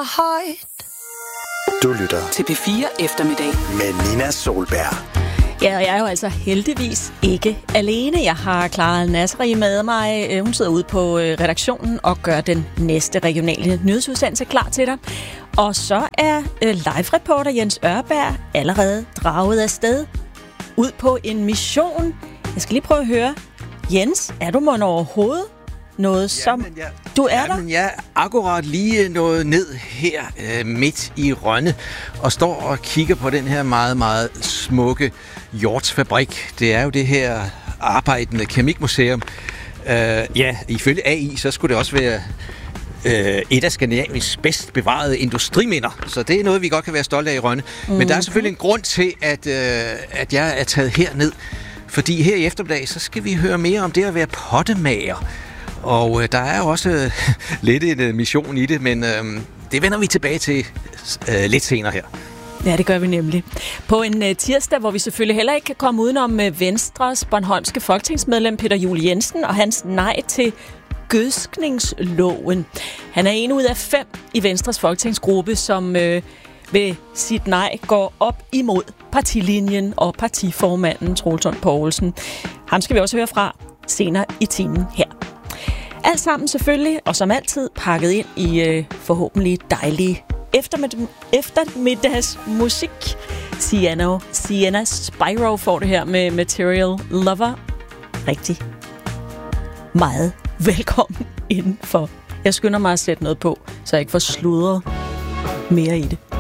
højt. Du lytter til P4 Eftermiddag med Nina Solberg. Ja, og jeg er jo altså heldigvis ikke alene. Jeg har Clara Nasri med mig. Hun sidder ude på redaktionen og gør den næste regionale nyhedsudsendelse klar til dig. Og så er live-reporter Jens Ørberg allerede draget afsted ud på en mission. Jeg skal lige prøve at høre. Jens, er du mon overhovedet noget som... Du er der? Men jeg er akkurat lige nået ned her midt i Rønne og står og kigger på den her meget, meget smukke hjortsfabrik. Det er jo det her arbejdende keramikmuseum. Ifølge AI, så skulle det også være et af Skandinaviens bedst bevarede industriminder. Så det er noget, vi godt kan være stolte af i Rønne. Men der er selvfølgelig en grund til, at jeg er taget herned. Fordi her i eftermiddag, så skal vi høre mere om det at være pottemager. Og der er jo også lidt en mission i det, men det vender vi tilbage til lidt senere her. Ja, det gør vi nemlig. På en tirsdag, hvor vi selvfølgelig heller ikke kan komme udenom Venstres bornholmske folketingsmedlem Peter Juel Jensen og hans nej til gødskningsloven. Han er en ud af 5 i Venstres folketingsgruppe, som ved sit nej går op imod partilinjen og partiformanden Troels Lund Poulsen. Ham skal vi også høre fra senere i timen her. Alt sammen selvfølgelig, og som altid, pakket ind i forhåbentlig dejlige eftermiddagsmusik. Sienna Spyro får det her med Material Lover. Rigtig meget velkommen indenfor. Jeg skynder mig at sætte noget på, så jeg ikke får sludret mere i det.